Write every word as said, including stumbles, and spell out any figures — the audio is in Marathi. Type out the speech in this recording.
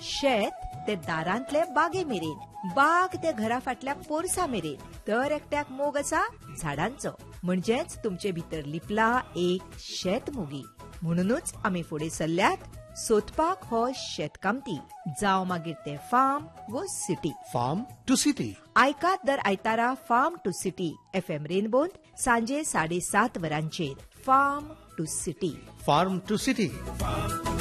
शेत ते दारांतले बागे मेरेन, बाग ते घरा फाटल्या पोरसा मेरेन, दर एकट्याक मोग आसा झाडांचो. म्हणजेच तुमचे भितर लिपला एक शेतमोगी. म्हणूनच आमी फुडें सरल्यात सोदपाक हो शेतकामती, जावं मागीर ते फार्म वो सिटी. Form to city. आयकात दर आयतारा form to city F M रेनबोंत सांजे साडे सात वरांचेर. Form to city. Form to city.